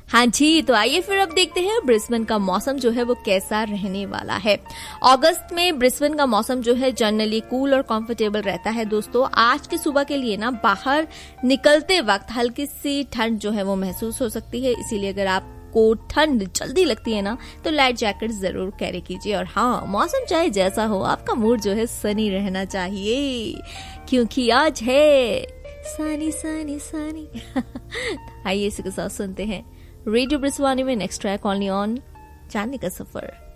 हाँ जी, तो आइए फिर अब देखते हैं ब्रिस्बेन का मौसम जो है वो कैसा रहने वाला है। अगस्त में ब्रिस्बेन का मौसम जो है जनरली कूल और कंफर्टेबल रहता है दोस्तों। आज की सुबह के लिए ना बाहर निकलते वक्त हल्की सी ठंड जो है वो महसूस हो सकती है, इसीलिए अगर आपको ठंड जल्दी लगती है ना तो लाइट जैकेट जरूर कैरी कीजिए। और हाँ, मौसम चाहे जैसा हो आपका मूड जो है सनी रहना चाहिए, क्योंकि आज है सनी सनी सनी। आइए इसी के साथ सुनते हैं रेडियो ब्रिस्वानी में नेक्स्ट ट्रैक ओनली ऑन जानने का सफर।